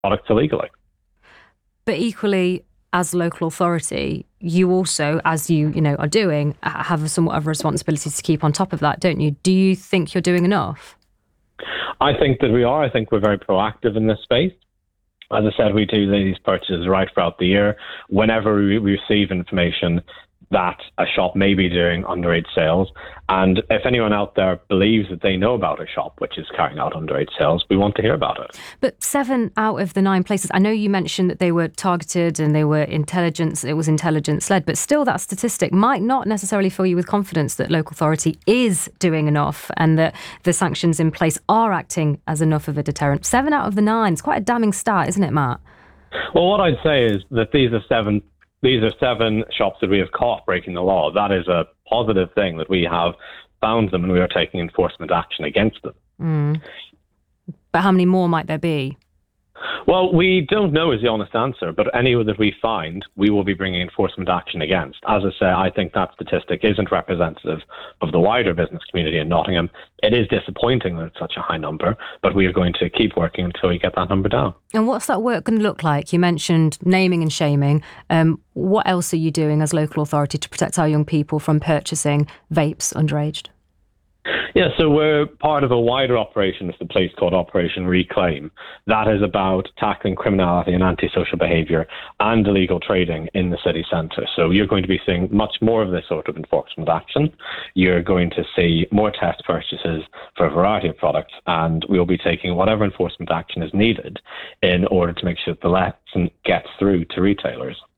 products illegally. But equally, as a local authority, you also, as you are doing, have somewhat of a responsibility to keep on top of that, don't you? Do you think you're doing enough? I think that we are. I think we're very proactive in this space. As I said, we do these purchases right throughout the year. Whenever we receive information that a shop may be doing underage sales, and if anyone out there believes that they know about a shop which is carrying out underage sales, we want to hear about it. But 7 out of the 9 places, I know you mentioned that they were targeted and they were it was intelligence-led, but still that statistic might not necessarily fill you with confidence that local authority is doing enough and that the sanctions in place are acting as enough of a deterrent. 7 out of the 9 is quite a damning start, isn't it, Matt? Well, what I'd say is that these are seven shops that we have caught breaking the law. That is a positive thing, that we have found them and we are taking enforcement action against them. But how many more might there be? Well, we don't know is the honest answer, but any that we find, we will be bringing enforcement action against. As I say, I think that statistic isn't representative of the wider business community in Nottingham. It is disappointing that it's such a high number, but we are going to keep working until we get that number down. And what's that work going to look like? You mentioned naming and shaming. What else are you doing as local authority to protect our young people from purchasing vapes underage? Yeah, so we're part of a wider operation, it's the place called Operation Reclaim. That is about tackling criminality and antisocial behaviour and illegal trading in the city centre. So you're going to be seeing much more of this sort of enforcement action. You're going to see more test purchases for a variety of products, and we'll be taking whatever enforcement action is needed in order to make sure that the lesson gets through to retailers.